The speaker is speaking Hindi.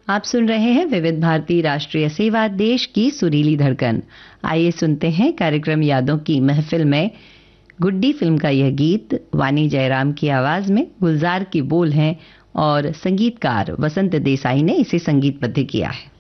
आप सुन रहे हैं विविध भारती राष्ट्रीय सेवा, देश की सुरीली धड़कन। आइए सुनते हैं कार्यक्रम यादों की महफिल में गुड्डी फिल्म का यह गीत। वानी जयराम की आवाज में गुलजार की बोल हैं और संगीतकार वसंत देसाई ने इसे संगीतबद्ध किया है।